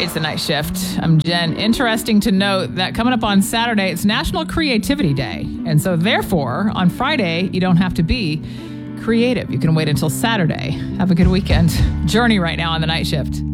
It's the Night Shift. I'm Jen. Interesting to note that coming up on Saturday, it's National Creativity Day. And so therefore, on Friday, you don't have to be creative. You can wait until Saturday. Have a good weekend. Journey right now on the Night Shift.